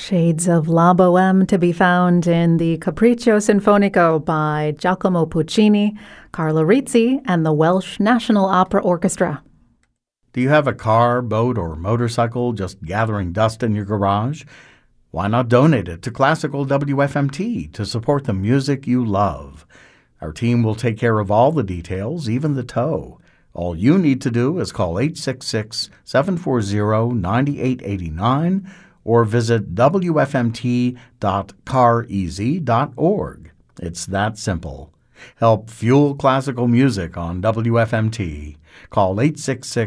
Shades of La Boheme to be found in the Capriccio Sinfonico by Giacomo Puccini, Carlo Rizzi, and the Welsh National Opera Orchestra. Do you have a car, boat, or motorcycle just gathering dust in your garage? Why not donate it to Classical WFMT to support the music you love? Our team will take care of all the details, even the tow. All you need to do is call 866-740-9889 or visit wfmt.careasy.org. It's that simple. Help fuel classical music on WFMT. Call 866